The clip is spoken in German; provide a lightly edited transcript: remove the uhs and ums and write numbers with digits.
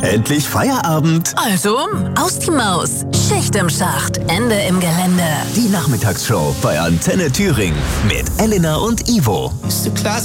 Endlich Feierabend. Also, aus die Maus. Schicht im Schacht. Ende im Gelände. Die Nachmittagsshow bei Antenne Thüringen mit Elena und Ivo. Bist du klar?